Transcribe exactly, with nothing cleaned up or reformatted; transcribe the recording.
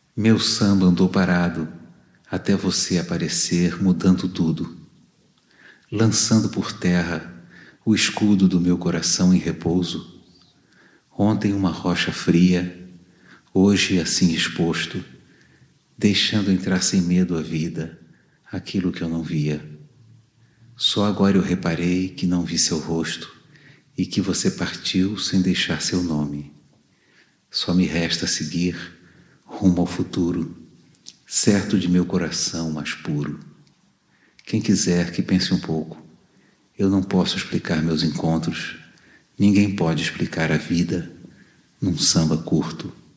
Meu samba andou parado até você aparecer, mudando tudo, lançando por terra o escudo do meu coração em repouso. Ontem uma rocha fria, hoje assim exposto, deixando entrar sem medo a vida, aquilo que eu não via. Só agora eu reparei que não vi seu rosto e que você partiu sem deixar seu nome. Só me resta seguir rumo ao futuro, certo de meu coração mais puro. Quem quiser que pense um pouco, eu não posso explicar meus encontros, ninguém pode explicar a vida num samba curto.